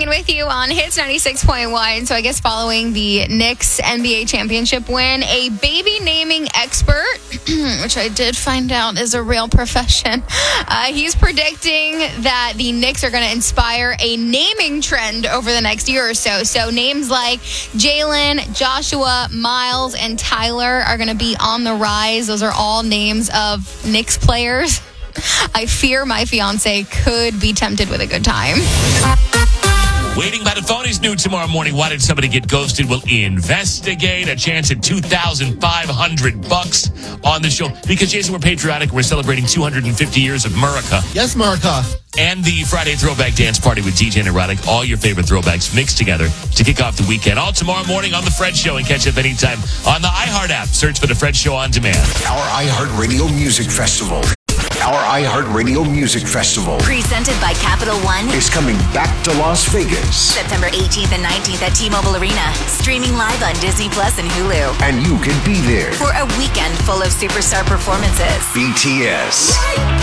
in with you on Hits 96.1. So I guess following the Knicks NBA championship win, a baby naming expert, which I did find out is a real profession, he's predicting that the Knicks are going to inspire a naming trend over the next year or so. So names like Jalen, Joshua, Miles, and Tyler are going to be on the rise. Those are all names of Knicks players. I fear my fiance could be tempted with a good time. Waiting by the phone is new tomorrow morning. Why did somebody get ghosted? We'll investigate. A chance at $2,500 on the show. Because, Jason, we're patriotic. We're celebrating 250 years of America. Yes, America. And the Friday Throwback Dance Party with DJ and Erotic. All your favorite throwbacks mixed together to kick off the weekend. All tomorrow morning on The Fred Show. And catch up anytime on the iHeart app. Search for The Fred Show on demand. Our iHeartRadio Music Festival. Our iHeartRadio Music Festival. Presented by Capital One. Is coming back to Las Vegas. September 18th and 19th at T-Mobile Arena. Streaming live on Disney Plus and Hulu. And you can be there. For a weekend full of superstar performances. BTS.